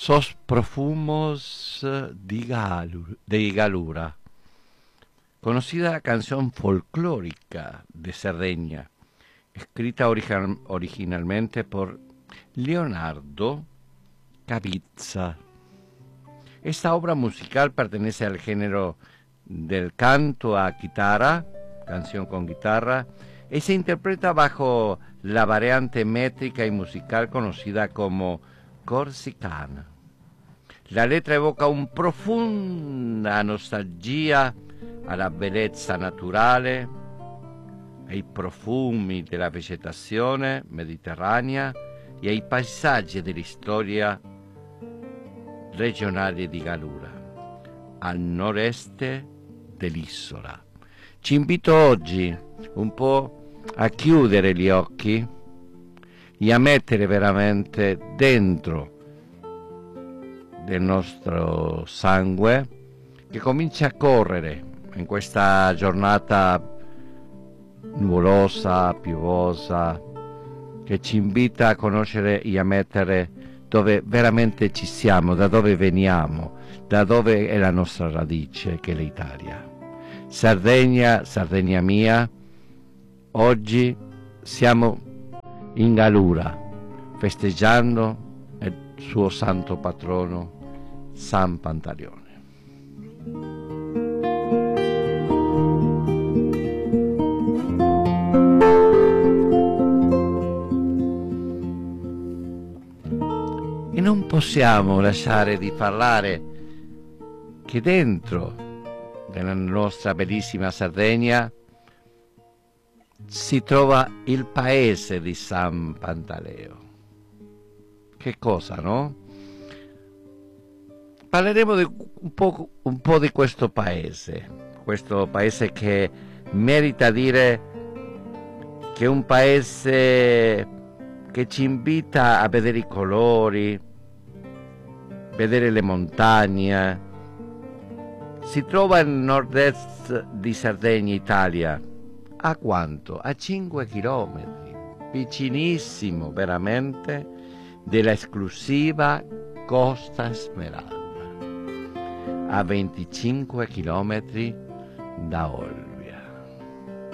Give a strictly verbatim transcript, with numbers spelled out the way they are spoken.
Sos Profumos de, Galu de Galura, conocida canción folclórica de Cerdeña, escrita origi originalmente por Leonardo Cavizza. Esta obra musical pertenece al género del canto a guitarra, canción con guitarra, y se interpreta bajo la variante métrica y musical conocida como corsicana. La letra evoca una profonda nostalgia alla bellezza naturale, ai profumi della vegetazione mediterranea e ai paesaggi della storia regionale di Galura, al nord-est dell'isola. Ci invito oggi un po' a chiudere gli occhi e a mettere veramente dentro del nostro sangue, che comincia a correre in questa giornata nuvolosa, piovosa, che ci invita a conoscere e a mettere dove veramente ci siamo, da dove veniamo, da dove è la nostra radice, che è l'Italia. Sardegna, Sardegna mia, oggi siamo in Galura, festeggiando il suo santo patrono, San Pantaleone. E non possiamo lasciare di parlare che dentro della nostra bellissima Sardegna si trova il paese di San Pantaleo. Che cosa, no? Parleremo di un, po', un po' di questo paese, questo paese che merita dire che è un paese che ci invita a vedere i colori, vedere le montagne. Si trova nel nord-est di Sardegna, Italia. A quanto? A cinque chilometri, vicinissimo veramente della esclusiva Costa Smeralda, a venticinque chilometri da Olbia.